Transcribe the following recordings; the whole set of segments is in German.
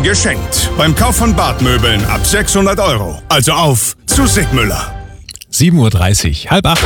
geschenkt. Beim Kauf von Badmöbeln ab 600 €. Also auf zu Sigmüller. 7:30 Uhr, 7:30.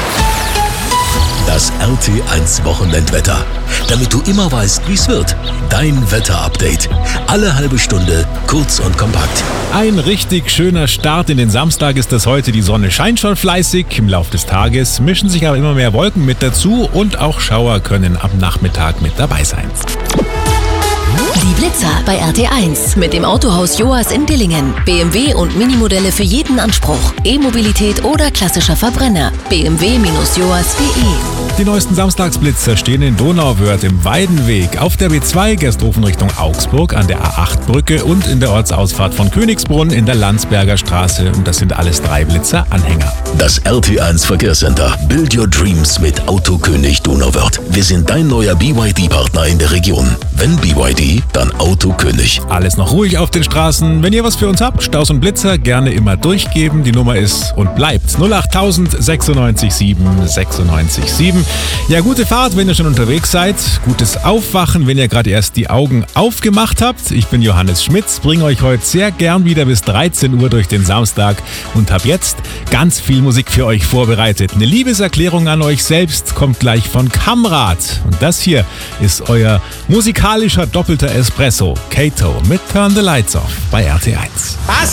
Das RT1 Wochenendwetter. Damit du immer weißt, wie es wird. Dein Wetterupdate. Alle halbe Stunde, kurz und kompakt. Ein richtig schöner Start in den Samstag ist das heute. Die Sonne scheint schon fleißig. Im Laufe des Tages mischen sich aber immer mehr Wolken mit dazu und auch Schauer können am Nachmittag mit dabei sein. Die Blitzer bei RT1 mit dem Autohaus Joas in Dillingen. BMW und Minimodelle für jeden Anspruch. E-Mobilität oder klassischer Verbrenner. bmw-joas.de. Die neuesten Samstagsblitzer stehen in Donauwörth im Weidenweg, auf der B2 Gersthofen Richtung Augsburg, an der A8-Brücke und in der Ortsausfahrt von Königsbrunn in der Landsberger Straße. Und das sind alles 3 Blitzer-Anhänger. Das RT1 Verkehrscenter. Build your dreams mit Autokönig Donauwörth. Wir sind dein neuer BYD-Partner in der Region. Wenn BYD, dann Autokönig. Alles noch ruhig auf den Straßen. Wenn ihr was für uns habt, Staus und Blitzer, gerne immer durchgeben. Die Nummer ist und bleibt 08000 96 7 96 7. Ja, gute Fahrt, wenn ihr schon unterwegs seid. Gutes Aufwachen, wenn ihr gerade erst die Augen aufgemacht habt. Ich bin Johannes Schmitz, bringe euch heute sehr gern wieder bis 13 Uhr durch den Samstag und habe jetzt ganz viel Musik für euch vorbereitet. Eine Liebeserklärung an euch selbst kommt gleich von Kamrat. Und das hier ist euer musikalischer doppelter Espresso. Kato mit Turn the Lights Off bei RT1.